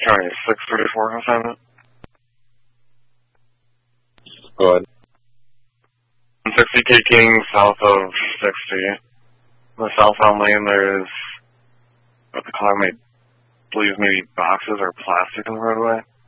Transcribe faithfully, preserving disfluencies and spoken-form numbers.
County six thirty-four assignment. Go ahead. sixty taking south of sixty. The southbound lane, there is what the car may believe maybe boxes or plastic in the roadway.